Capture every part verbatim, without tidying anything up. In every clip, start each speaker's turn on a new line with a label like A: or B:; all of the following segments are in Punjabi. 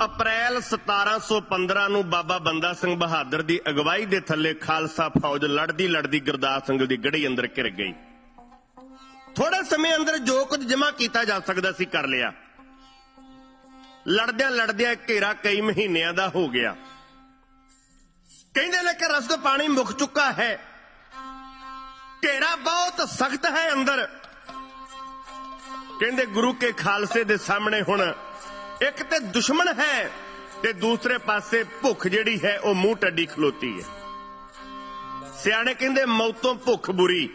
A: ਅਪ੍ਰੈਲ ਸਤਾਰਾਂ ਸੌ ਪੰਦਰਾਂ ਨੂੰ ਬਾਬਾ ਬੰਦਾ ਸਿੰਘ ਬਹਾਦਰ ਦੀ ਅਗਵਾਈ ਦੇ ਥੱਲੇ ਖਾਲਸਾ ਫੌਜ ਲੜਦੀ ਲੜਦੀ ਗੁਰਦਾਸ ਸਿੰਘ ਦੀ ਗੜੀ ਅੰਦਰ ਘਿਰ ਗਈ। ਥੋੜੇ ਸਮੇਂ ਅੰਦਰ ਜੋ ਕੁਝ ਜਮ੍ਹਾਂ ਕੀਤਾ ਜਾ ਸਕਦਾ ਸੀ ਕਰ ਲਿਆ। ਲੜਦਿਆਂ ਲੜਦਿਆਂ ਘੇਰਾ ਕਈ ਮਹੀਨਿਆਂ ਦਾ ਹੋ ਗਿਆ। ਕਹਿੰਦੇ ਨੇ ਕਿ ਰਸਦ ਪਾਣੀ ਮੁੱਕ ਚੁੱਕਾ ਹੈ, ਘੇਰਾ ਬਹੁਤ ਸਖਤ ਹੈ ਅੰਦਰ। ਕਹਿੰਦੇ ਗੁਰੂ ਕੇ ਖਾਲਸੇ ਦੇ ਸਾਹਮਣੇ ਹੁਣ ਇੱਕ ਤੇ ਦੁਸ਼ਮਣ ਹੈ ਤੇ ਦੂਸਰੇ ਪਾਸੇ ਭੁੱਖ ਜਿਹੜੀ ਹੈ ਉਹ ਮੂੰਹ ਟੱਡੀ ਖਲੋਤੀ ਹੈ। ਸਿਆਣੇ ਕਹਿੰਦੇ ਮੌਤੋਂ ਭੁੱਖ ਬੁਰੀ।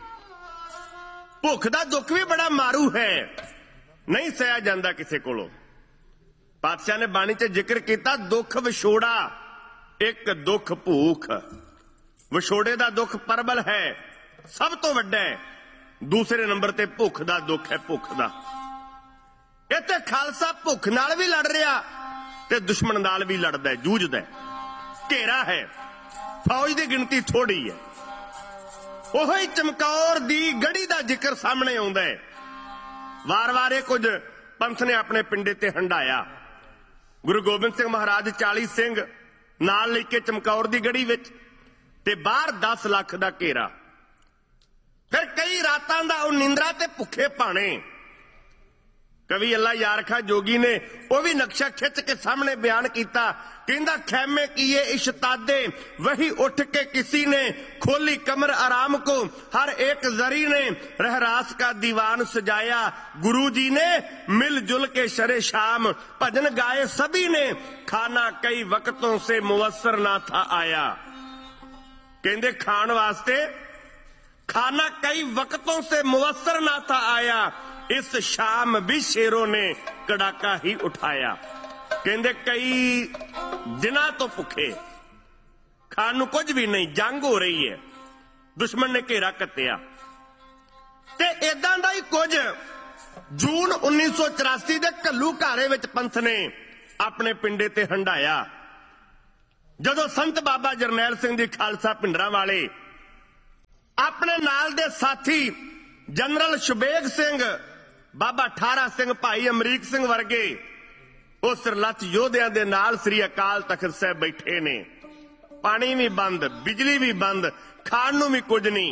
A: ਭੁੱਖ ਦਾ ਦੁੱਖ ਵੀ ਬੜਾ ਮਾਰੂ ਹੈ, ਨਹੀਂ ਸਹਿਆ ਜਾਂਦਾ ਕਿਸੇ ਕੋਲੋਂ। ਪਾਤਸ਼ਾਹ ਨੇ ਬਾਣੀ 'ਚ ਜ਼ਿਕਰ ਕੀਤਾ ਦੁੱਖ ਵਿਛੋੜਾ, ਇੱਕ ਦੁੱਖ ਭੂਖ। ਵਿਛੋੜੇ ਦਾ ਦੁੱਖ ਪ੍ਰਬਲ ਹੈ, ਸਭ ਤੋਂ ਵੱਡਾ ਹੈ। ਦੂਸਰੇ ਨੰਬਰ ਤੇ ਭੁੱਖ ਦਾ ਦੁੱਖ ਹੈ, ਭੁੱਖ ਦਾ। ਇੱਥੇ ਖਾਲਸਾ ਭੁੱਖ ਨਾਲ ਵੀ ਲੜ ਰਿਹਾ ਤੇ ਦੁਸ਼ਮਣ ਨਾਲ ਵੀ ਲੜਦਾ, ਜੂਝਦਾ। ਘੇਰਾ ਹੈ, ਫੌਜ ਦੀ ਗਿਣਤੀ ਥੋੜੀ ਹੈ। ਉਹੀ ਚਮਕੌਰ ਦੀ ਗੜੀ ਦਾ ਜ਼ਿਕਰ ਸਾਹਮਣੇ ਆਉਂਦਾ ਹੈ। ਵਾਰ-ਵਾਰ ਇਹ ਕੁਝ ਪੰਥ ਨੇ ਆਪਣੇ ਪਿੰਡੇ ਤੇ ਹੰਢਾਇਆ। ਗੁਰੂ ਗੋਬਿੰਦ ਸਿੰਘ ਮਹਾਰਾਜ ਚਾਲੀ ਸਿੰਘ ਨਾਲ ਲੈ ਕੇ ਚਮਕੌਰ ਦੀ ਗੜੀ ਵਿੱਚ ਤੇ ਬਾਹਰ ਦਸ ਲੱਖ ਦਾ ਘੇਰਾ। ਫਿਰ ਕਈ ਰਾਤਾਂ ਦਾ ਉਹ ਨਿੰਦਰਾ ਤੇ ਭੁੱਖੇ ਭਾਣੇ। ਕਵੀ ਅੱਲਾ ਯਾਰ ਖਾਂ ਜੋਗੀ ਨੇ ਉਹ ਵੀ ਨਕਸ਼ਾ ਖਿੱਚ ਕੇ ਸਾਹਮਣੇ ਬਿਆਨ ਕੀਤਾ। ਕਹਿੰਦਾ ਖੈਮੇ ਕੀਏ ਇਸ਼ਤਾਦੇ ਵही उठ के किसी ने खोली कमर आराम को हर एक जरी ने रहरास का दीवान सजाया गुरु जी ने मिलजुल के शरे शाम भजन गाए सभी ने खाना कई वक्तों से मुवस्सर ना था आया। कहते खान वास्ते खाना कई वक्तों से मुवस्सर ना था आया इस शाम भी शेरों ने कड़ाका ही उठाया। कहते कई दिनों तो भुखे खान नूं कुछ भी नहीं, जंग हो रही है, दुश्मन ने घेरा कत्तिया। ते इदां दा ही कुछ जून उन्नीस सौ चौरासी दे घल्लू घारे विच पंथ ने अपने पिंडे ते हंडाया। जदों संत बाबा जरनैल सिंह दी खालसा पिंडरां वाले अपने नाल दे साथी जनरल शुबेग सिंह, बाबा ठारा सिंह, भाई अमरीक सिंह वर्गे उस सरलच योधियां दे नाल श्री अकाल तख्त साहिब बैठे ने। पानी भी बंद, बिजली भी बंद, खाण नूं भी कुछ नहीं।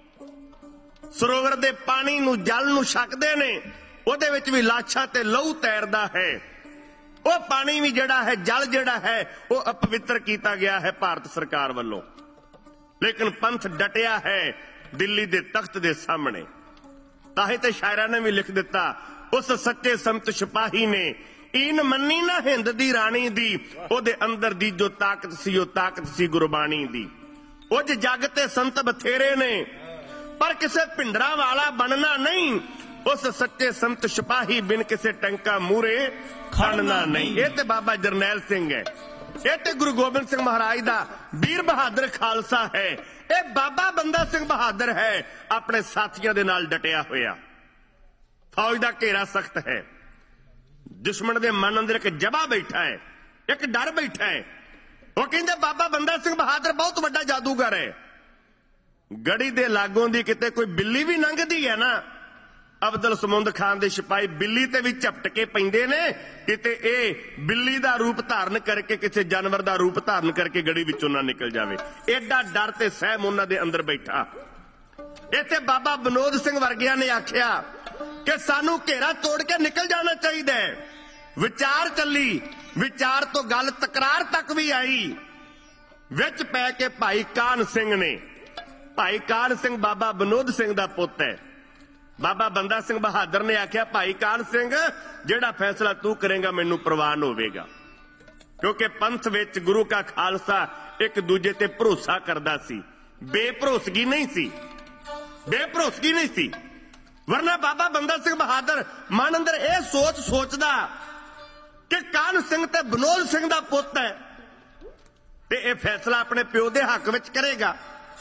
A: सरोवर दे पानी नूं जल नूं छकदे ने, ਉਹਦੇ ਵਿੱਚ ਵੀ ਲਾਸ਼ਾਂ ਤੇ ਲਹੂ ਤੈਰਦਾ ਹੈ। ਉਹ ਪਾਣੀ ਵੀ ਜਿਹੜਾ ਹੈ, ਜਲ ਜਿਹੜਾ ਹੈ ਉਹ ਅਪਵਿੱਤਰ ਕੀਤਾ ਗਿਆ ਹੈ ਭਾਰਤ ਸਰਕਾਰ ਵੱਲੋਂ। ਲੇਕਿਨ ਪੰਥ ਡਟਿਆ ਹੈ ਦਿੱਲੀ ਦੇ ਤਖਤ ਦੇ ਸਾਹਮਣੇ। ਤਾਂ ਹੀ ਤੇ ਸ਼ਾਇਰਾਂ ਨੇ ਵੀ ਲਿਖ ਦਿੱਤਾ ਉਸ ਸੱਚੇ ਸੰਤ ਸਿਪਾਹੀ ਨੇ ਈਨ ਮੰਨੀ ਨਾ ਹਿੰਦ ਦੀ ਰਾਣੀ ਦੀ, ਉਹਦੇ ਅੰਦਰ ਦੀ ਜੋ ਤਾਕਤ ਸੀ ਉਹ ਤਾਕਤ ਸੀ ਗੁਰਬਾਣੀ ਦੀ। ਉਹ ਜੱਗ ਤੇ ਸੰਤ ਬਥੇਰੇ ਨੇ ਪਰ ਕਿਸੇ ਭਿੰਡਰਾਂ ਵਾਲਾ ਬਣਨਾ ਨਹੀਂ। ਉਸ ਸੱਚੇ ਸੰਤ ਸਿਪਾਹੀ ਬਿਨ ਕਿਸੇ ਟੰਕਾ ਮੂਰੇ ਖੜਨਾ ਨਹੀਂ। ਇਹ ਤੇ ਬਾਬਾ ਜਰਨੈਲ ਸਿੰਘ ਹੈ, ਇਹ ਤੇ ਗੁਰੂ ਗੋਬਿੰਦ ਸਿੰਘ ਮਹਾਰਾਜ ਦਾ ਵੀਰ ਬਹਾਦਰ ਖਾਲਸਾ ਹੈ। ਇਹ ਬਾਬਾ ਬੰਦਾ ਸਿੰਘ ਬਹਾਦਰ ਹੈ, ਆਪਣੇ ਸਾਥੀਆਂ ਦੇ ਨਾਲ ਡਟਿਆ ਹੋਇਆ। ਫੌਜ ਦਾ ਘੇਰਾ ਸਖਤ ਹੈ, ਦੁਸ਼ਮਣ ਦੇ ਮਨ ਅੰਦਰ ਇੱਕ ਜਬਾ ਬੈਠਾ ਹੈ, ਇੱਕ ਡਰ ਬੈਠਾ ਹੈ। ਉਹ ਕਹਿੰਦੇ ਬਾਬਾ ਬੰਦਾ ਸਿੰਘ ਬਹਾਦਰ ਬਹੁਤ ਵੱਡਾ ਜਾਦੂਗਰ ਹੈ। ਗੜੀ ਦੇ ਲਾਗੋਂ ਦੀ ਕਿਤੇ ਕੋਈ ਬਿੱਲੀ ਵੀ ਲੰਘਦੀ ਹੈ ਨਾ, ਅਬਦੁਲ ਸਮੁੰਦ ਖਾਨ ਦੇ ਸਿਪਾਹੀ ਬਿੱਲੀ ਤੇ ਵੀ ਝਪਟ ਕੇ ਪੈਂਦੇ ਨੇ, ਕਿਤੇ ਇਹ ਬਿੱਲੀ ਦਾ ਰੂਪ ਧਾਰਨ ਕਰਕੇ ਕਿਸੇ ਜਾਨਵਰ ਦਾ ਰੂਪ ਧਾਰਨ ਕਰਕੇ ਗੜੀ ਵਿੱਚੋਂ ਨਾ ਨਿਕਲ ਜਾਵੇ। ਐਡਾ ਡਰ ਤੇ ਸਹਿਮ ਉਹਨਾਂ ਦੇ ਅੰਦਰ ਬੈਠਾ। ਇੱਥੇ ਬਾਬਾ ਵਿਨੋਦ ਸਿੰਘ ਵਰਗਿਆਂ ਨੇ ਆਖਿਆ ਕਿ ਸਾਨੂੰ ਘੇਰਾ ਤੋੜ ਕੇ ਨਿਕਲ ਜਾਣਾ ਚਾਹੀਦਾ ਹੈ। ਵਿਚਾਰ ਚੱਲੀ, ਵਿਚਾਰ ਤੋਂ ਗੱਲ ਤਕਰਾਰ ਤੱਕ ਵੀ ਆਈ। ਵਿੱਚ ਪੈ ਕੇ ਭਾਈ ਕਾਨ ਸਿੰਘ ਨੇ, ਭਾਈ ਕਾਨ ਸਿੰਘ ਬਾਬਾ ਵਿਨੋਦ ਸਿੰਘ ਦਾ ਪੁੱਤ ਹੈ। ਬਾਬਾ ਬੰਦਾ ਸਿੰਘ ਬਹਾਦਰ ਨੇ ਆਖਿਆ ਭਾਈ ਕਾਨ ਸਿੰਘ ਜਿਹੜਾ ਫੈਸਲਾ ਤੂੰ ਕਰੇਗਾ ਮੈਨੂੰ ਪ੍ਰਵਾਨ ਹੋਵੇਗਾ, ਕਿਉਂਕਿ ਪੰਥ ਵਿੱਚ ਗੁਰੂ ਕਾ ਖਾਲਸਾ ਇੱਕ ਦੂਜੇ ਤੇ ਭਰੋਸਾ ਕਰਦਾ ਸੀ। ਬੇਭਰੋਸਗੀ ਨਹੀਂ ਸੀ, ਬੇਭਰੋਸਗੀ ਨਹੀਂ ਸੀ। ਵਰਨਾ ਬਾਬਾ ਬੰਦਾ ਸਿੰਘ ਬਹਾਦਰ ਮਨ ਅੰਦਰ ਇਹ ਸੋਚ ਸੋਚਦਾ ਕਿ ਕਾਨ ਸਿੰਘ ਤੇ ਵਿਨੋਦ ਸਿੰਘ ਦਾ ਪੁੱਤ ਹੈ ਤੇ ਇਹ ਫੈਸਲਾ ਆਪਣੇ ਪਿਓ ਦੇ ਹੱਕ ਵਿੱਚ ਕਰੇਗਾ।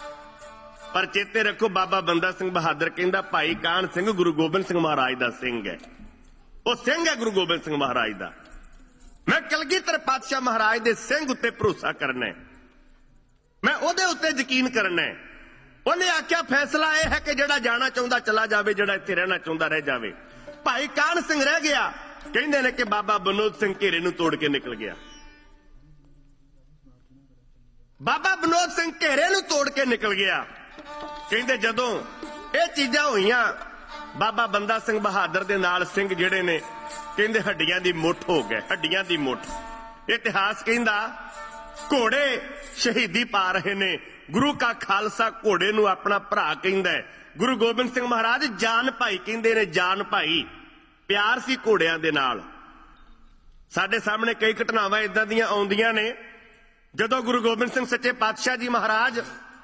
A: ਪਰ ਚੇਤੇ ਰੱਖੋ ਬਾਬਾ ਬੰਦਾ ਸਿੰਘ ਬਹਾਦਰ ਕਹਿੰਦਾ ਭਾਈ ਕਾਨ ਸਿੰਘ ਗੁਰੂ ਗੋਬਿੰਦ ਸਿੰਘ ਮਹਾਰਾਜ ਦਾ ਸਿੰਘ ਹੈ, ਉਹ ਸਿੰਘ ਹੈ ਗੁਰੂ ਗੋਬਿੰਦ ਸਿੰਘ ਮਹਾਰਾਜ ਦਾ। ਮੈਂ ਕਲਗੀਧਰ ਪਾਤਸ਼ਾਹ ਮਹਾਰਾਜ ਦੇ ਸਿੰਘ ਉੱਤੇ ਭਰੋਸਾ ਕਰਨਾ ਹੈ, ਮੈਂ ਉਹਦੇ ਉੱਤੇ ਯਕੀਨ ਕਰਨਾ ਹੈ। ਉਹਨੇ ਆਖਿਆ ਫੈਸਲਾ ਇਹ ਹੈ ਕਿ ਜਿਹੜਾ ਜਾਣਾ ਚਾਹੁੰਦਾ ਚਲਾ ਜਾਵੇ, ਜਿਹੜਾ ਇੱਥੇ ਰਹਿਣਾ ਚਾਹੁੰਦਾ ਰਹਿ ਜਾਵੇ। ਭਾਈ ਕਾਨ ਸਿੰਘ ਰਹਿ ਗਿਆ, ਕਹਿੰਦੇ ਨੇ ਕਿ ਬਾਬਾ ਵਿਨੋਦ ਸਿੰਘ ਘੇਰੇ ਨੂੰ ਤੋੜ ਕੇ ਨਿਕਲ ਗਿਆ। ਬਾਬਾ ਵਿਨੋਦ ਸਿੰਘ ਘੇਰੇ ਨੂੰ ਤੋੜ ਕੇ ਨਿਕਲ ਗਿਆ। ਕਹਿੰਦੇ ਜਦੋਂ ਇਹ ਚੀਜ਼ਾਂ ਹੋਈਆਂ, ਬਾਬਾ ਬੰਦਾ ਸਿੰਘ ਬਹਾਦਰ ਦੇ ਨਾਲ ਸਿੰਘ ਜਿਹੜੇ ਨੇ ਕਹਿੰਦੇ ਹੱਡੀਆਂ ਦੀ ਮੁੱਠ ਹੋ ਗਏ, ਹੱਡੀਆਂ ਦੀ ਮੁੱਠ। ਇਤਿਹਾਸ ਕਹਿੰਦਾ ਘੋੜੇ ਸ਼ਹੀਦੀ ਪਾ ਰਹੇ ਨੇ। ਗੁਰੂ ਕਾ ਖਾਲਸਾ ਘੋੜੇ ਨੂੰ ਆਪਣਾ ਭਰਾ ਕਹਿੰਦਾ ਹੈ। ਗੁਰੂ ਗੋਬਿੰਦ ਸਿੰਘ ਮਹਾਰਾਜ ਜਾਨ ਭਾਈ ਕਹਿੰਦੇ ਨੇ, ਜਾਨ ਭਾਈ। ਪਿਆਰ ਸੀ ਘੋੜਿਆਂ ਦੇ ਨਾਲ। ਸਾਡੇ ਸਾਹਮਣੇ ਕਈ ਘਟਨਾਵਾਂ ਇਦਾਂ ਦੀਆਂ ਆਉਂਦੀਆਂ ਨੇ ਜਦੋਂ ਗੁਰੂ ਗੋਬਿੰਦ ਸਿੰਘ ਸੱਚੇ ਪਾਤਸ਼ਾਹ ਜੀ ਮਹਾਰਾਜ,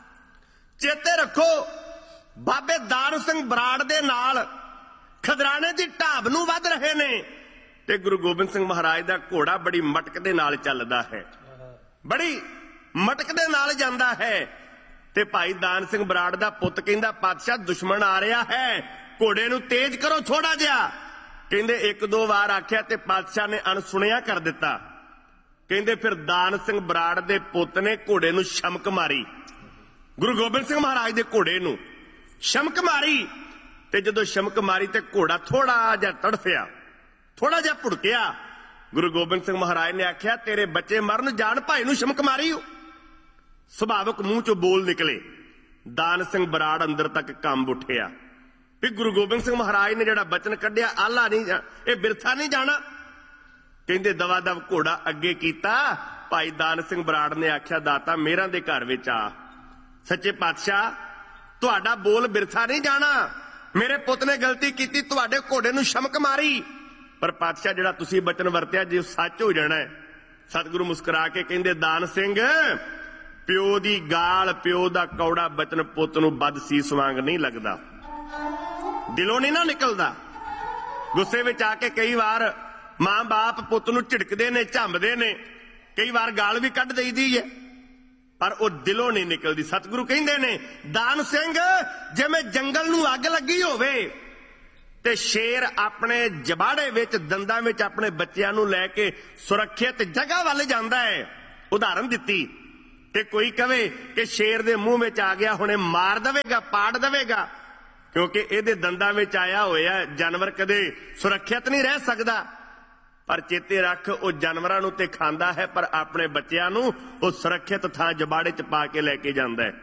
A: ਚੇਤੇ ਰੱਖੋ, ਬਾਬੇ ਦਾਰੂ ਸਿੰਘ ਬਰਾੜ ਦੇ ਨਾਲ ਖਦਰਾਣੇ ਦੀ ਢਾਬ ਨੂੰ ਵੱਧ ਰਹੇ ਨੇ ਤੇ ਗੁਰੂ ਗੋਬਿੰਦ ਸਿੰਘ ਮਹਾਰਾਜ ਦਾ ਘੋੜਾ ਬੜੀ ਮਟਕ ਦੇ ਨਾਲ ਚੱਲਦਾ ਹੈ, ਬੜੀ ਮਟਕ ਦੇ ਨਾਲ ਜਾਂਦਾ ਹੈ। ਤੇ ਭਾਈ ਦਾਨ ਸਿੰਘ ਬਰਾੜ ਦਾ ਪੁੱਤ ਕਹਿੰਦਾ ਪਾਤਸ਼ਾਹ ਦੁਸ਼ਮਣ ਆ ਰਿਹਾ ਹੈ, ਘੋੜੇ ਨੂੰ ਤੇਜ਼ ਕਰੋ ਥੋੜਾ ਜਿਹਾ। ਕਹਿੰਦੇ ਇੱਕ ਦੋ ਵਾਰ ਆਖਿਆ ਤੇ ਪਾਤਸ਼ਾਹ ਨੇ ਅਣਸੁਣਿਆ ਕਰ ਦਿੱਤਾ। ਕਹਿੰਦੇ ਫਿਰ ਦਾਨ ਸਿੰਘ ਬਰਾੜ ਦੇ ਪੁੱਤ ਨੇ ਘੋੜੇ ਨੂੰ ਸ਼ਮਕ ਮਾਰੀ, ਗੁਰੂ ਗੋਬਿੰਦ ਸਿੰਘ ਮਹਾਰਾਜ ਦੇ ਘੋੜੇ ਨੂੰ ਸ਼ਮਕ ਮਾਰੀ। ਤੇ ਜਦੋਂ ਸ਼ਮਕ ਮਾਰੀ ਤੇ ਘੋੜਾ ਥੋੜਾ ਜਿਹਾ ਤੜਫਿਆ, ਥੋੜਾ ਜਿਹਾ ਭੁੜਕਿਆ। ਗੁਰੂ ਗੋਬਿੰਦ ਸਿੰਘ ਮਹਾਰਾਜ ਨੇ ਆਖਿਆ ਤੇਰੇ ਬੱਚੇ ਮਰਨ, ਜਾਣ ਭਾਈ ਨੂੰ ਸ਼ਮਕ ਮਾਰੀ। ਸੁਭਾਵਕ ਮੂੰਹ ਚੋਂ ਬੋਲ ਨਿਕਲੇ। ਦਾਨ ਸਿੰਘ ਬਰਾੜ ਅੰਦਰ ਤੱਕ ਕੰਬ ਉੱਠਿਆ ਵੀ ਗੁਰੂ ਗੋਬਿੰਦ ਸਿੰਘ ਮਹਾਰਾਜ ਨੇ ਜਿਹੜਾ ਬਚਨ ਕੱਢਿਆ, ਆਲਾ ਨਹੀਂ, ਇਹ ਬਿਰਥਾ ਨਹੀਂ ਜਾਣਾ। ਕਹਿੰਦੇ ਦਵਾ ਦਵ ਘੋੜਾ ਅੱਗੇ ਕੀਤਾ। ਭਾਈ ਦਾਨ ਸਿੰਘ ਬਰਾੜ ਨੇ ਆਖਿਆ ਦਾਤਾ ਮੇਰਾਂ ਦੇ ਘਰ ਵਿੱਚ ਆ, ਸੱਚੇ ਪਾਤਸ਼ਾਹ ਤੁਹਾਡਾ ਬੋਲ ਬਿਰਥਾ ਨਹੀਂ ਜਾਣਾ। ਮੇਰੇ ਪੁੱਤ ਨੇ ਗਲਤੀ ਕੀਤੀ, ਤੁਹਾਡੇ ਘੋੜੇ ਨੂੰ ਸ਼ਮਕ ਮਾਰੀ, ਪਰ ਪਾਤਸ਼ਾਹ ਜਿਹੜਾ ਤੁਸੀਂ ਬਚਨ ਵਰਤਿਆ ਜੇ ਸੱਚ ਹੋ ਜਾਣਾ ਹੈ। ਸਤਿਗੁਰੂ ਮੁਸਕਰਾ ਕੇ ਕਹਿੰਦੇ ਦਾਨ ਸਿੰਘ, ਪਿਓ ਦੀ ਗਾਲ, ਪਿਓ ਦਾ ਕੌੜਾ ਬਚਨ ਪੁੱਤ ਨੂੰ ਬਦਸੀਸ ਵਾਂਗ ਨਹੀਂ ਲੱਗਦਾ, ਦਿਲੋਂ ਨਹੀਂ ਨਾ ਨਿਕਲਦਾ। ਗੁੱਸੇ ਵਿੱਚ ਆ ਕੇ ਕਈ ਵਾਰ ਮਾਂ ਬਾਪ ਪੁੱਤ ਨੂੰ ਝਿੜਕਦੇ ਨੇ, ਝੰਬਦੇ ਨੇ, ਕਈ ਵਾਰ ਗਾਲ ਵੀ ਕੱਢ ਦੇਈਦੀ ਹੈ, ਪਰ ਉਹ ਦਿਲੋਂ ਨਹੀਂ ਨਿਕਲਦੀ। ਸਤਿਗੁਰੂ ਕਹਿੰਦੇ ਨੇ ਦਾਨ ਸਿੰਘ, ਜਿਵੇਂ ਜੰਗਲ ਨੂੰ ਅੱਗ ਲੱਗੀ ਹੋਵੇ ਤੇ ਸ਼ੇਰ ਆਪਣੇ ਜਬਾੜੇ ਵਿੱਚ ਦੰਦਾਂ ਵਿੱਚ ਆਪਣੇ ਬੱਚਿਆਂ ਨੂੰ ਲੈ ਕੇ ਸੁਰੱਖਿਅਤ ਜਗ੍ਹਾ ਵੱਲ ਜਾਂਦਾ ਹੈ। ਉਦਾਹਰਨ ਦਿੱਤੀ ਤੇ ਕੋਈ ਕਵੇ ਕਿ ਸ਼ੇਰ ਦੇ ਮੂੰਹ ਵਿੱਚ ਆ ਗਿਆ ਹੁਣੇ ਮਾਰ ਦੇਵੇਗਾ, ਪਾੜ ਦੇਵੇਗਾ, ਕਿਉਂਕਿ ਇਹਦੇ ਦੰਦਾਂ ਵਿੱਚ ਆਇਆ ਹੋਇਆ ਜਾਨਵਰ ਕਦੇ ਸੁਰੱਖਿਅਤ ਨਹੀਂ ਰਹਿ ਸਕਦਾ। ਪਰ ਚੇਤੇ ਰੱਖ, ਉਹ ਜਾਨਵਰਾਂ ਨੂੰ ਤੇ ਖਾਂਦਾ ਹੈ ਪਰ ਆਪਣੇ ਬੱਚਿਆਂ ਨੂੰ ਉਹ ਸੁਰੱਖਿਅਤ ਥਾਂ ਜਬਾੜੇ 'ਚ ਪਾ ਕੇ ਲੈ ਕੇ ਜਾਂਦਾ ਹੈ।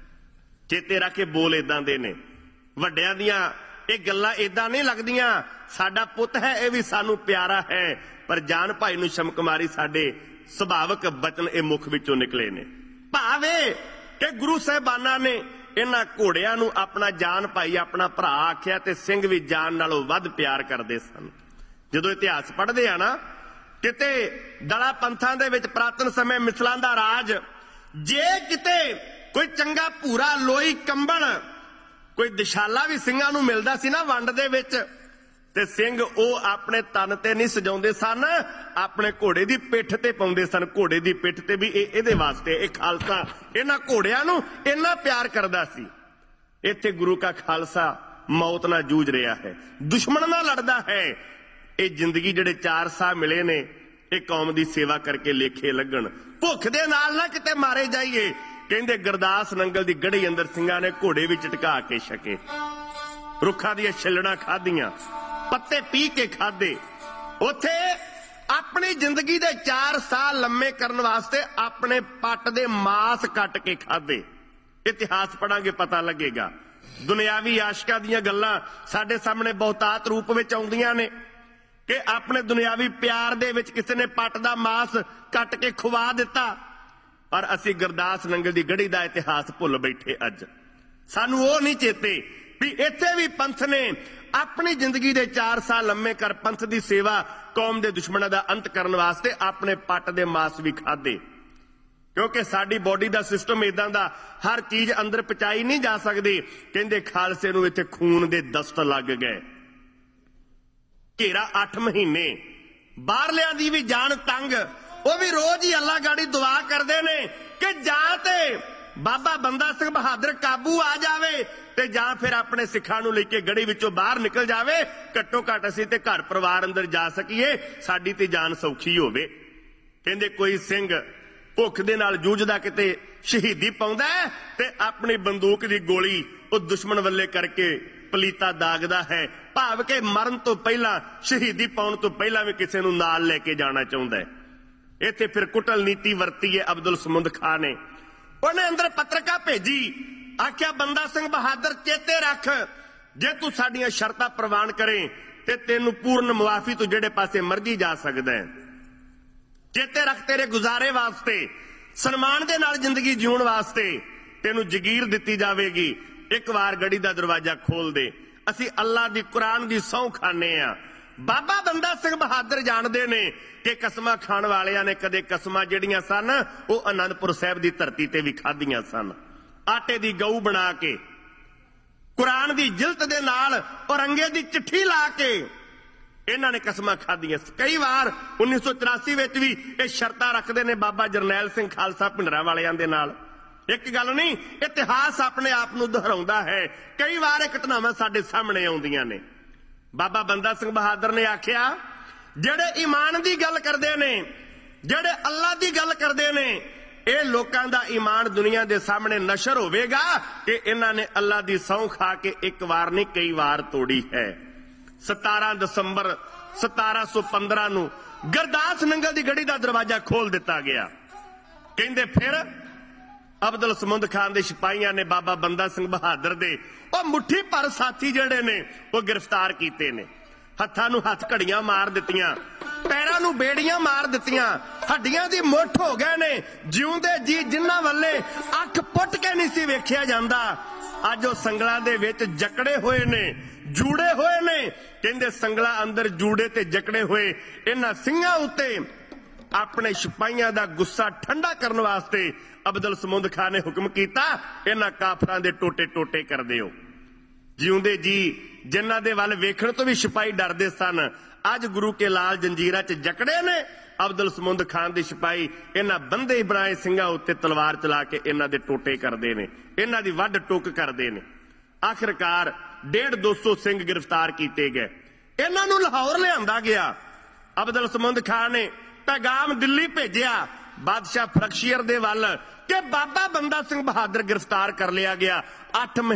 A: ਚੇਤੇ ਰੱਖ ਕੇ ਬੋਲ ਇਦਾਂ ਦੇ ਨੇ। ਵੱਡਿਆਂ ਦੀਆਂ ਇਹ ਗੱਲਾਂ ਇਦਾਂ ਨਹੀਂ ਲੱਗਦੀਆਂ। ਸਾਡਾ ਪੁੱਤ ਹੈ, ਇਹ ਵੀ ਸਾਨੂੰ ਪਿਆਰਾ ਹੈ, ਪਰ ਜਾਨ ਭਾਈ ਨੂੰ ਸ਼ਮਕ ਮਾਰੀ ਸਾਡੇ ਸੁਭਾਵਕ ਬਚਨ ਇਹ ਮੁਖ ਵਿੱਚੋਂ ਨਿਕਲੇ ਨੇ। ਭਾਵੇਂ ਕਿ ਗੁਰੂ ਸਾਹਿਬਾਨਾਂ ਨੇ ਇਹਨਾਂ ਘੋੜਿਆਂ ਨੂੰ ਆਪਣਾ ਜਾਨ ਭਾਈ, ਆਪਣਾ ਭਰਾ ਆਖਿਆ ਤੇ ਸਿੰਘ ਵੀ ਜਾਨ ਨਾਲੋਂ ਵੱਧ ਪਿਆਰ ਕਰਦੇ ਸਨ। ਜਦੋਂ ਇਤਿਹਾਸ ਪੜ੍ਹਦੇ ਆ ਨਾ, ਕਿਤੇ ਦਲਾ ਪੰਥਾਂ ਦੇ ਵਿੱਚ ਪ੍ਰਾਤਨ ਸਮੇਂ ਮਿਸਲਾਂ ਦਾ ਰਾਜ, ਜੇ ਕਿਤੇ ਕੋਈ ਚੰਗਾ ਭੂਰਾ ਲੋਈ ਕੰਬਲ, ਕੋਈ ਦਿਸ਼ਾਲਾ ਵੀ ਸਿੰਘਾਂ ਨੂੰ ਮਿਲਦਾ ਸੀ ਨਾ ਵੰਡ ਦੇ ਵਿੱਚ, ਤੇ ਸਿੰਘ ਉਹ ਆਪਣੇ ਤਨ ਤੇ ਨਹੀਂ ਸਜਾਉਂਦੇ ਸਨ, ਆਪਣੇ ਘੋੜੇ ਦੀ ਪਿੱਠ ਤੇ ਪਾਉਂਦੇ ਸਨ। ਘੋੜੇ ਦੀ ਪਿੱਠ ਤੇ ਵੀ ਇਹ ਇਹਦੇ ਵਾਸਤੇ, ਇਹ ਖਾਲਸਾ ਇਹਨਾਂ ਘੋੜਿਆਂ ਨੂੰ ਇੰਨਾ ਪਿਆਰ ਕਰਦਾ ਸੀ। ਇੱਥੇ ਗੁਰੂ ਕਾ ਖਾਲਸਾ ਮੌਤ ਨਾਲ ਜੂਝ ਰਿਹਾ ਹੈ, ਦੁਸ਼ਮਣ ਨਾਲ ਲੜਦਾ ਹੈ। ਇਹ ਜ਼ਿੰਦਗੀ ਜਿਹੜੇ ਚਾਰ ਸਾਹ ਮਿਲੇ ਨੇ, ਇਹ ਕੌਮ ਦੀ ਸੇਵਾ ਕਰਕੇ ਲੇਖੇ ਲੱਗਣ, ਭੁੱਖ ਦੇ ਨਾਲ ਨਾ ਕਿਤੇ ਮਾਰੇ ਜਾਈਏ। ਕਹਿੰਦੇ ਗੁਰਦਾਸ ਨੰਗਲ ਦੀ ਗੜ੍ਹੀ ਅੰਦਰ ਸਿੰਘਾਂ ਨੇ ਘੋੜੇ ਵਿੱਚ ਟਿਕਾ ਕੇ ਛਕੇ, ਰੁੱਖਾਂ ਦੀਆਂ ਛਿੱਲੜਾਂ ਖਾਧੀਆਂ, ਪੱਤੇ ਪੀ ਕੇ ਖਾਦੇ। ਉੱਥੇ ਆਪਣੀ ਜ਼ਿੰਦਗੀ ਦੇ ਚਾਰ ਸਾਲ ਲੰਮੇ ਕਰਨ ਵਾਸਤੇ ਆਪਣੇ ਪੱਟ ਦੇ ਮਾਸ ਕੱਟ ਕੇ ਖਾਦੇ। ਇਤਿਹਾਸ ਪੜਾਂਗੇ ਪਤਾ ਲੱਗੇਗਾ। ਦੁਨਿਆਵੀ ਆਸ਼ਕਾਂ ਦੀਆਂ ਗੱਲਾਂ ਸਾਡੇ ਸਾਹਮਣੇ ਬਹੁਤਾਤ ਰੂਪ ਵਿੱਚ ਆਉਂਦੀਆਂ ਨੇ ਕਿ ਆਪਣੇ ਦੁਨਿਆਵੀ ਪਿਆਰ ਦੇ ਵਿੱਚ ਕਿਸੇ ਨੇ ਪੱਟ ਦਾ ਮਾਸ ਕੱਟ ਕੇ ਖਵਾ ਦਿੱਤਾ, ਪਰ ਅਸੀਂ ਗੁਰਦਾਸ ਨੰਗਲ ਦੀ ਗੜ੍ਹੀ ਦਾ ਇਤਿਹਾਸ ਭੁੱਲ ਬੈਠੇ। ਅੱਜ ਸਾਨੂੰ ਉਹ ਨਹੀਂ ਚੇਤੇ ਵੀ ਇੱਥੇ ਵੀ ਪੰਥ ਨੇ ਆਪਣੀ ਜ਼ਿੰਦਗੀ ਦੇ ਚਾਰ ਸਾਲ ਲੰਮੇ ਕਰ ਪੰਥ ਦੀ ਸੇਵਾ, ਕੌਮ ਦੇ ਦੁਸ਼ਮਣਾਂ ਦਾ ਅੰਤ ਕਰਨ ਵਾਸਤੇ ਆਪਣੇ ਪੱਟ ਦੇ ਮਾਸ ਵੀ ਖਾਦੇ। ਕਿਉਂਕਿ ਸਾਡੀ ਬੋਡੀ ਦਾ ਸਿਸਟਮ ਇਦਾਂ ਦਾ, ਹਰ ਚੀਜ਼ ਅੰਦਰ ਪਚਾਈ ਨਹੀਂ ਜਾ ਸਕਦੀ। ਕਹਿੰਦੇ ਖਾਲਸੇ ਨੂੰ ਇੱਥੇ ਖੂਨ ਦੇ ਦਸਤ ਲੱਗ ਗਏ। ਘੇਰਾ ਅੱਠ ਮਹੀਨੇ, ਬਾਹਰਲਿਆਂ ਦੀ ਵੀ ਜਾਨ ਤੰਗ, ਉਹ ਵੀ ਰੋਜ਼ ਹੀ ਅੱਲਾ ਗਾੜੀ ਦੁਆ ਕਰਦੇ ਨੇ ਕਿ ਜਾਂ ਤੇ ਬਾਬਾ ਬੰਦਾ ਸਿੰਘ ਬਹਾਦਰ ਕਾਬੂ ਆ ਜਾਵੇ ਤੇ ਜਾਂ ਫਿਰ ਆਪਣੇ ਸਿੱਖਾਂ ਨੂੰ ਲੈ ਕੇ ਗੜੀ ਵਿੱਚੋਂ ਬਾਹਰ ਨਿਕਲ ਜਾਵੇ। ਘੱਟੋ ਘੱਟ ਅਸੀਂ ਤੇ ਘਰ ਪਰਿਵਾਰ ਅੰਦਰ ਜਾ ਸਕੀਏ, ਸਾਡੀ ਤੇ ਜਾਨ ਸੌਖੀ ਹੋਵੇ। ਕਹਿੰਦੇ ਕੋਈ ਸਿੰਘ ਭੁੱਖ ਦੇ ਨਾਲ ਜੂਝਦਾ ਕਿਤੇ ਸ਼ਹੀਦੀ ਪਾਉਂਦਾ ਤੇ ਆਪਣੀ ਬੰਦੂਕ ਦੀ ਗੋਲੀ ਉਹ ਦੁਸ਼ਮਣ ਵੱਲੇ ਕਰਕੇ ਪਲੀਤਾ ਦਾਗਦਾ ਹੈ, ਭਾਵ ਕਿ ਮਰਨ ਤੋਂ ਪਹਿਲਾਂ, ਸ਼ਹੀਦੀ ਪਾਉਣ ਤੋਂ ਪਹਿਲਾਂ ਵੀ ਕਿਸੇ ਨੂੰ ਨਾਲ ਲੈ ਕੇ ਜਾਣਾ ਚਾਹੁੰਦਾ ਹੈ। ਇੱਥੇ ਫਿਰ ਕੁਟਲ ਨੀਤੀ ਵਰਤੀ ਹੈ ਅਬਦੁਲ ਸਮੁੰਦ ਖਾਂ ਨੇ। ਉਹਨੇ ਅੰਦਰ ਪੱਤਰਕਾ ਭੇਜੀ, ਆਖਿਆ ਬੰਦਾ ਸਿੰਘ ਬਹਾਦਰ ਚੇਤੇ ਰੱਖ, ਜੇ ਤੂੰ ਸਾਡੀਆਂ ਸ਼ਰਤਾਂ ਪ੍ਰਵਾਨ ਕਰੇ ਤੇ ਤੈਨੂੰ ਪੂਰਨ ਮੁਆਫੀ ਤੋਂ ਜਿਹੜੇ ਪਾਸੇ ਮਰਜ਼ੀ ਜਾ ਸਕਦਾ ਹੈ। ਚੇਤੇ ਰੱਖ, ਤੇਰੇ ਗੁਜ਼ਾਰੇ ਵਾਸਤੇ, ਸਨਮਾਨ ਦੇ ਨਾਲ ਜ਼ਿੰਦਗੀ ਜਿਉਣ ਵਾਸਤੇ ਤੈਨੂੰ ਜਗੀਰ ਦਿੱਤੀ ਜਾਵੇਗੀ। ਇੱਕ ਵਾਰ ਗੜੀ ਦਾ ਦਰਵਾਜ਼ਾ ਖੋਲ ਦੇ, ਅਸੀਂ ਅੱਲਾ ਦੀ ਕੁਰਾਨ ਦੀ ਸਹੁੰ ਖਾਂਦੇ ਆ। ਬਾਬਾ ਬੰਦਾ ਸਿੰਘ ਬਹਾਦਰ ਜਾਣਦੇ ਨੇ ਕਿ ਕਸਮਾਂ ਖਾਣ ਵਾਲਿਆਂ ਨੇ ਕਦੇ ਕਸਮਾਂ ਜਿਹੜੀਆਂ ਸਨ ਉਹ ਆਨੰਦਪੁਰ ਸਾਹਿਬ ਦੀ ਧਰਤੀ ਤੇ ਵੀ ਖਾਧੀਆਂ ਸਨ। ਆਟੇ ਦੀ ਗਊ ਬਣਾ ਕੇ, ਕੁਰਾਨ ਦੀ ਜਿਲਤ ਦੇ ਨਾਲ ਔਰੰਗੇ ਦੀ ਚਿੱਠੀ ਲਾ ਕੇ ਇਹਨਾਂ ਨੇ ਕਸਮਾਂ ਖਾਧੀਆਂ। ਕਈ ਵਾਰ ਉੱਨੀ ਸੌ ਚੁਰਾਸੀ ਵਿੱਚ ਵੀ ਇਹ ਸ਼ਰਤਾਂ ਰੱਖਦੇ ਨੇ ਬਾਬਾ ਜਰਨੈਲ ਸਿੰਘ ਖਾਲਸਾ ਭਿੰਡਰਾਂ ਵਾਲਿਆਂ ਦੇ ਨਾਲ। ਇੱਕ ਗੱਲ ਨਹੀਂ, ਇਤਿਹਾਸ ਆਪਣੇ ਆਪ ਨੂੰ ਦੁਹਰਾਉਂਦਾ ਹੈ। ਕਈ ਵਾਰ ਇਹ ਘਟਨਾਵਾਂ ਸਾਡੇ ਸਾਹਮਣੇ ਆਉਂਦੀਆਂ ਨੇ। ਬਾਬਾ ਬੰਦਾ ਸਿੰਘ ਬਹਾਦਰ ਨੇ ਆਖਿਆ, ਜਿਹੜੇ ਈਮਾਨ ਦੀ ਗੱਲ ਕਰਦੇ ਨੇ, ਜਿਹੜੇ ਅੱਲਾ ਦੀ ਗੱਲ ਕਰਦੇ ਨੇ, ਇਹ ਲੋਕਾਂ ਦਾ ਈਮਾਨ ਦੁਨੀਆ ਦੇ ਸਾਹਮਣੇ ਨਸ਼ਰ ਹੋਵੇਗਾ ਕਿ ਇਹਨਾਂ ਨੇ ਅੱਲਾ ਦੀ ਸਹੁੰ ਖਾ ਕੇ ਇੱਕ ਵਾਰ ਨਹੀਂ ਕਈ ਵਾਰ ਤੋੜੀ ਹੈ। ਸਤਾਰਾਂ ਦਸੰਬਰ ਸਤਾਰਾਂ ਸੌ ਪੰਦਰਾਂ ਨੂੰ ਗੁਰਦਾਸ ਨੰਗਲ ਦੀ ਗੜੀ ਦਾ ਦਰਵਾਜ਼ਾ ਖੋਲ ਦਿੱਤਾ ਗਿਆ। ਕਹਿੰਦੇ ਫਿਰ ਅਬਦੁਲ ਸਮੁੰਦ ਖਾਨ ਦੇ ਸਿਪਾਹੀਆਂ ਨੇ ਬਾਬਾ ਬੰਦਾ ਸਿੰਘ ਬਹਾਦਰ ਦੇ ਉਹ ਮੁੱਠੀ ਭਰ ਸਾਥੀ ਜਿਹੜੇ ਨੇ ਉਹ ਗ੍ਰਿਫਤਾਰ ਕੀਤੇ ਨੇ। ਹੱਥਾਂ ਨੂੰ ਹੱਥ ਘੜੀਆਂ ਮਾਰ ਦਿੱਤੀਆਂ, ਪੈਰਾਂ ਨੂੰ ਬੇੜੀਆਂ ਮਾਰ ਦਿੱਤੀਆਂ, ਹੱਡੀਆਂ ਦੀ ਮੁੱਠ ਹੋ ਗਏ ਨੇ। ਜਿਉਂਦੇ ਜੀ ਜਿਨ੍ਹਾਂ ਵੱਲੇ ਅੱਖ ਪੁੱਟ ਕੇ ਨਹੀਂ ਸੀ ਵੇਖਿਆ ਜਾਂਦਾ, ਅੱਜ ਉਹ ਸੰਗਲਾਂ ਦੇ ਵਿੱਚ ਜਕੜੇ ਹੋਏ ਨੇ, ਜੂੜੇ ਹੋਏ ਨੇ। ਕਹਿੰਦੇ ਸੰਗਲਾਂ ਅੰਦਰ ਜੂੜੇ ਤੇ ਜਕੜੇ ਹੋਏ ਇਹਨਾਂ ਸਿੰਘਾਂ ਉੱਤੇ ਆਪਣੇ ਸਿਪਾਹੀਆਂ ਦਾ ਗੁੱਸਾ ਠੰਡਾ ਕਰਨ ਵਾਸਤੇ ਅਬਦੁਲ ਸਮੁੰਦ ਖਾਨ ਨੇ ਹੁਕਮ ਕੀਤਾ, ਇਹਨਾਂ ਕਾਫਰਾਂ ਦੇ ਟੋਟੇ ਟੋਟੇ ਕਰ ਦਿਓ। ਜਿਉਂਦੇ ਜੀ ਜਿਨ੍ਹਾਂ ਦੇ ਵੱਲ ਵੇਖਣ ਤੋਂ ਵੀ ਸਿਪਾਹੀ ਡਰਦੇ ਸਨ, ਅੱਜ ਗੁਰੂ ਕੇ ਲਾਲ ਜੰਜੀਰਾਂ 'ਚ ਜਕੜੇ ਨੇ। ਅਬਦੁਲ ਸਮੁੰਦ ਖਾਨ ਦੇ ਸਿਪਾਹੀ ਇਹਨਾਂ ਬੰਦੇ ਬਣਾਏ ਸਿੰਘਾਂ ਉੱਤੇ ਤਲਵਾਰ ਚਲਾ ਕੇ ਇਹਨਾਂ ਦੇ ਟੋਟੇ ਕਰਦੇ ਨੇ, ਇਹਨਾਂ ਦੀ ਵੱਢ ਟੁੱਕ ਕਰਦੇ ਨੇ। ਆਖਿਰਕਾਰ ਡੇਢ ਦੋ ਸੌ ਸਿੰਘ ਗ੍ਰਿਫਤਾਰ ਕੀਤੇ ਗਏ। ਇਹਨਾਂ ਨੂੰ ਲਾਹੌਰ ਲਿਆਂਦਾ ਗਿਆ। ਅਬਦੁਲ ਸਮੁੰਦ ਖਾਨ ਨੇ ਪੈਗਾਮ ਦਿੱਲੀ ਭੇਜਿਆ ਬਾਦਸ਼ਾਹ ਫਰਖਸ਼ੀਰ ਦੇ ਵੱਲ ਕਿ ਬਾਬਾ ਬੰਦਾ ਸਿੰਘ ਬਹਾਦਰ ਗ੍ਰਿਫਤਾਰ ਕਰ ਲਿਆ ਗਿਆ। ਅੱਠ